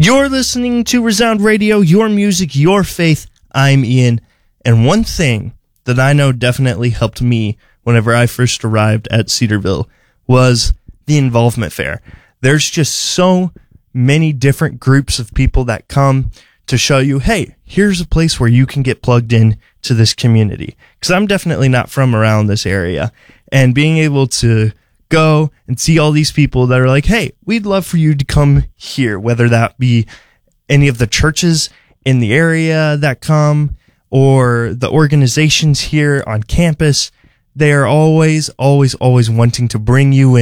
You're listening to Resound Radio, your music, your faith. I'm Ian, and one thing that I know definitely helped me whenever I first arrived at Cedarville was the involvement fair. There's just so many different groups of people that come to show you, hey, here's a place where you can get plugged in to this community. Because I'm definitely not from around this area, and being able to go and see all these people that are like, hey, we'd love for you to come here, whether that be any of the churches in the area that come or the organizations here on campus. They are always wanting to bring you in